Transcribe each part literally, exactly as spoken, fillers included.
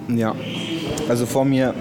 Ja, also vor mir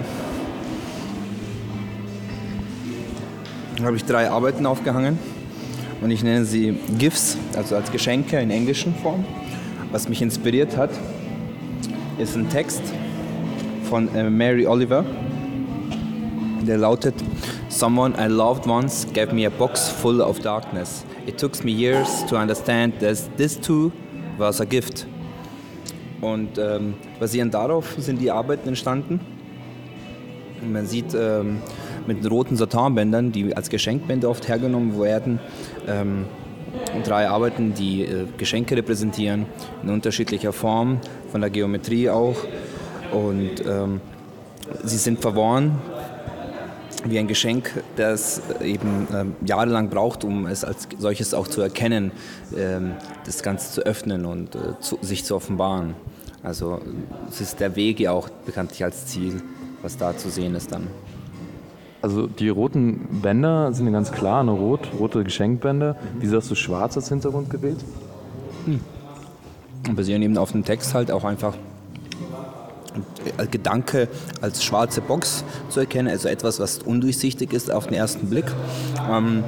habe ich drei Arbeiten aufgehangen und ich nenne sie Gifts, also als Geschenke in englischen Form. Was mich inspiriert hat, ist ein Text von äh, Mary Oliver, der lautet: Someone I loved once gave me a box full of darkness. It took me years to understand that this too was a gift. Und ähm, basierend darauf sind die Arbeiten entstanden. Und man sieht ähm, mit roten Satinbändern, die als Geschenkbänder oft hergenommen werden, ähm, drei Arbeiten, die äh, Geschenke repräsentieren, in unterschiedlicher Form, von der Geometrie auch. Und ähm, sie sind verworren wie ein Geschenk, das eben ähm, jahrelang braucht, um es als solches auch zu erkennen, ähm, das Ganze zu öffnen und äh, zu, sich zu offenbaren. Also es ist der Weg ja auch bekanntlich als Ziel, was da zu sehen ist dann. Also die roten Bänder sind ja ganz klar, eine rot, rote Geschenkbänder. Mhm. Wieso hast du schwarz als Hintergrund gewählt? Hm. Und basieren eben auf dem Text halt auch einfach Gedanke als schwarze Box zu erkennen, also etwas, was undurchsichtig ist auf den ersten Blick. Ähm,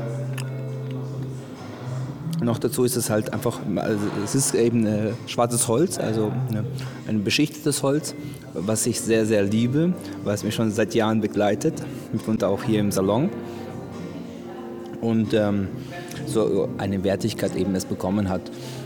noch dazu ist es halt einfach, also es ist eben äh, schwarzes Holz, also ne, ein beschichtetes Holz, was ich sehr, sehr liebe, was mich schon seit Jahren begleitet, mitunter auch hier im Salon. Und ähm, so eine Wertigkeit eben es bekommen hat.